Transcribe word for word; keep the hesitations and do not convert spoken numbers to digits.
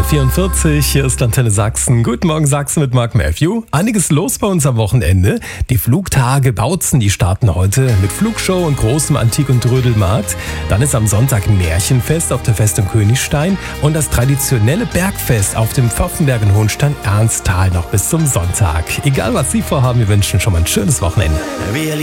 vierundvierzig, hier ist Antenne Sachsen. Guten Morgen Sachsen mit Mark Matthew. Einiges los bei uns am Wochenende. Die Flugtage Bautzen, die starten heute mit Flugshow und großem Antik- und Trödelmarkt. Dann ist am Sonntag Märchenfest auf der Festung Königstein und das traditionelle Bergfest auf dem Pfaffenberg in Hohenstein-Ernsthal noch bis zum Sonntag. Egal was Sie vorhaben, wir wünschen schon mal ein schönes Wochenende.